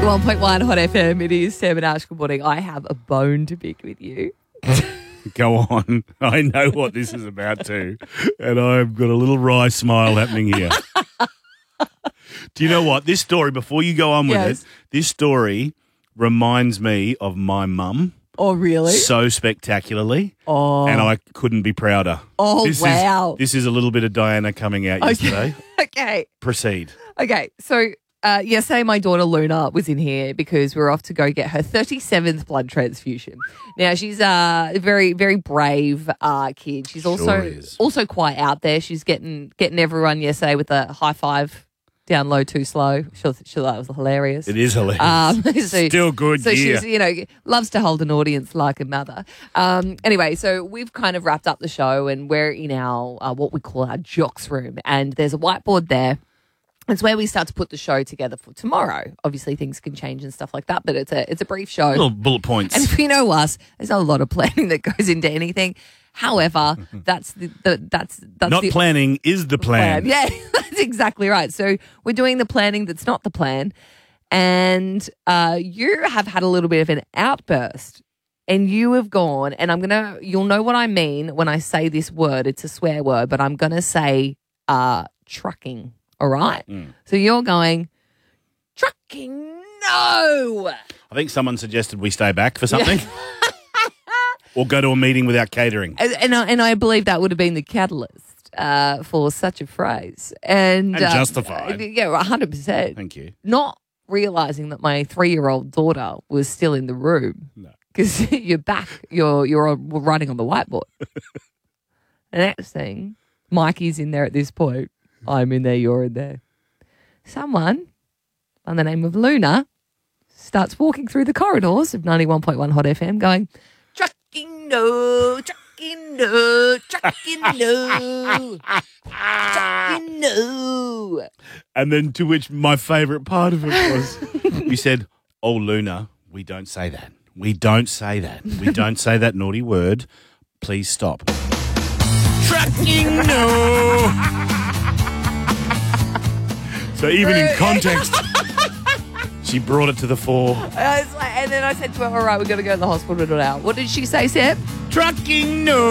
101.1 Hot FM. It is Sam and Ash. Good morning. I have a bone to pick with you. Go on. I know what this is about too. And I've got a little wry smile happening here. Do you know what? This story, before you go on with it, this story reminds me of my mum. Oh, really? So spectacularly. Oh. And I couldn't be prouder. Oh, wow. This is a little bit of Diana coming out yesterday. Okay. Proceed. Okay. So yesterday my daughter Luna was in here because we were off to go get her 37th blood transfusion. Now, she's a very, very brave kid. She's also quite out there. She's getting everyone yesterday with a high five. Down low, too slow. She thought that was hilarious. It is hilarious. Still good. So she's, loves to hold an audience like a mother. Anyway, so we've kind of wrapped up the show and we're in our what we call our jocks room, and there's a whiteboard there. It's where we start to put the show together for tomorrow. Obviously, things can change and stuff like that, but it's a brief show. Little bullet points. And if you know us, there's a lot of planning that goes into anything. However, that's not planning is the plan. Yeah, that's exactly right. So we're doing the planning that's not the plan, and you have had a little bit of an outburst, and you have gone, and you'll know what I mean when I say this word. It's a swear word, but I'm gonna say trucking. All right. So you're going trucking. No. I think someone suggested we stay back for something. Or go to a meeting without catering. And I believe that would have been the catalyst for such a phrase. And justified. Yeah, 100%. Thank you. Not realising that my 3-year-old daughter was still in the room. No. Because you're writing on the whiteboard. The next thing, Mikey's in there at this point. I'm in there, you're in there. Someone by the name of Luna starts walking through the corridors of 91.1 Hot FM going, trucking no, trucking no, trucking no, trucking no. And then to which my favourite part of it was, you said, oh, Luna, we don't say that. We don't say that. We don't say that naughty word. Please stop. Trucking no. So even in context, she brought it to the fore. And then I said to her, all right, we're going to go to the hospital now. What did she say, Seb? Trucking no.